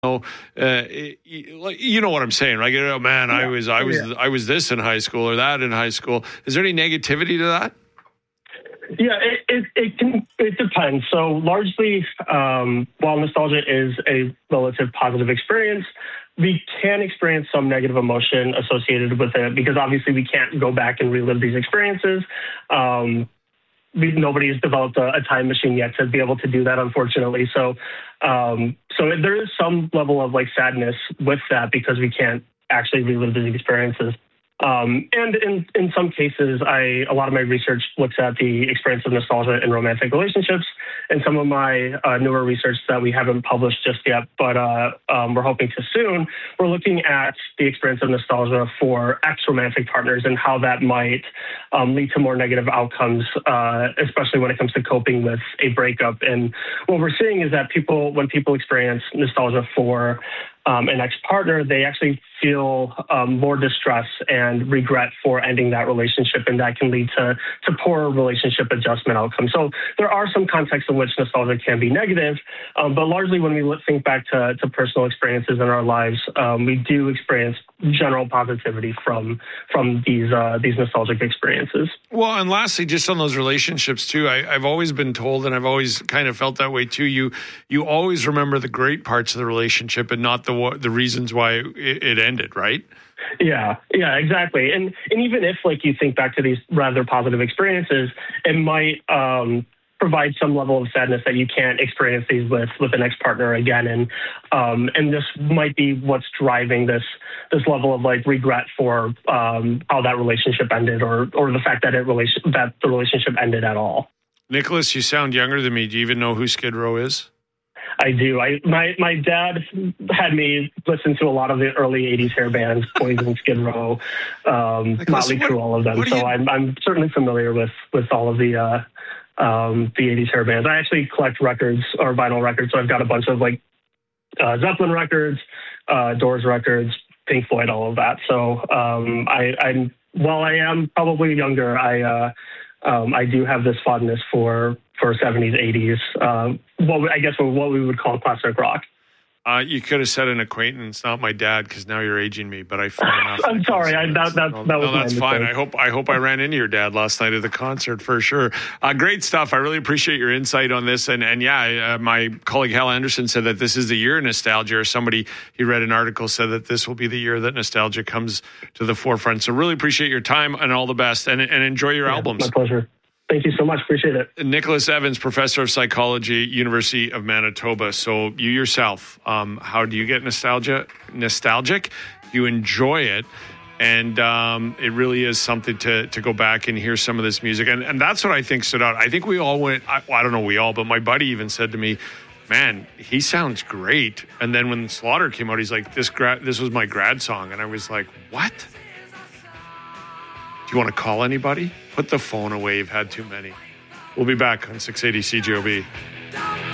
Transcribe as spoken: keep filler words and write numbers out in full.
know, uh, you know what I'm saying, right? Oh, man, yeah. I was, I was, yeah. I was this in high school or that in high school. Is there any negativity to that? Yeah, it it, it can it depends. So largely, um, while nostalgia is a relative positive experience, we can experience some negative emotion associated with it because obviously we can't go back and relive these experiences. Um, we, nobody has developed a, a time machine yet to be able to do that, unfortunately. So, um, so there is some level of like sadness with that because we can't actually relive these experiences. Um, and in, in some cases, I a lot of my research looks at the experience of nostalgia in romantic relationships, and some of my uh, newer research that we haven't published just yet, but uh, um, we're hoping to soon, we're looking at the experience of nostalgia for ex-romantic partners and how that might um, lead to more negative outcomes, uh, especially when it comes to coping with a breakup. And what we're seeing is that people, when people experience nostalgia for Um, an ex-partner, they actually feel um, more distress and regret for ending that relationship, and that can lead to, to poor relationship adjustment outcomes. So there are some contexts in which nostalgia can be negative, um, but largely when we think back to, to personal experiences in our lives, um, we do experience general positivity from from these uh, these nostalgic experiences. Well, and lastly, just on those relationships too, I, I've always been told, and I've always kind of felt that way too. You you always remember the great parts of the relationship and not the the reasons why it, it ended, right? Yeah, yeah, exactly. And and even if like you think back to these rather positive experiences, it might um, provide some level of sadness that you can't experience these with with an ex-partner again. And um, and this might be what's driving this this level of like regret for um, how that relationship ended, or or the fact that it relation that the relationship ended at all. Nicholas, you sound younger than me. Do you even know who Skid Row is? I do. I my my dad had me listen to a lot of the early eighties hair bands, Poison, Skid Row, um, Motley Crue, all of them. So you... I'm I'm certainly familiar with with all of the uh, um, the eighties hair bands. I actually collect records or vinyl records, so I've got a bunch of like uh, Zeppelin records, uh, Doors records, Pink Floyd, all of that. So um, I, I'm while I am probably younger, I uh, um, I do have this fondness for. for seventies, eighties, uh, what I guess what we would call classic rock. Uh, you could have said an acquaintance, not my dad, because now you're aging me. But I fair enough. I'm sorry, I, that, that, no, that was no, that's fine. I hope I hope I ran into your dad last night at the concert for sure. Uh, great stuff. I really appreciate your insight on this. And and yeah, uh, my colleague Hal Anderson said that this is the year of nostalgia. Or somebody he read an article said that this will be the year that nostalgia comes to the forefront. So really appreciate your time and all the best. And and enjoy your yeah, albums. My pleasure. Thank you so much. Appreciate it. Nicholas Evans, professor of psychology, University of Manitoba. So you yourself, um, how do you get nostalgia? Nostalgic? You enjoy it. And um, it really is something to to go back and hear some of this music. And, and that's what I think stood out. I think we all went, I, well, I don't know we all, but my buddy even said to me, man, he sounds great. And then when Slaughter came out, he's like, this, gra- this was my grad song. And I was like, what? Do you want to call anybody? Put the phone away. You've had too many. We'll be back on six eighty C J O B.